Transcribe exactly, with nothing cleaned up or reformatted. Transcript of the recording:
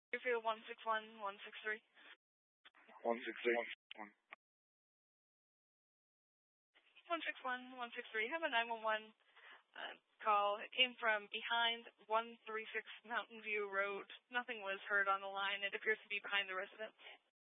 Deerfield one six one, one six three. one six three. one six one, one six three. Have a nine one one uh, call. It came from behind one three six Mountain View Road. Nothing was heard on the line. It appears to be behind the residence.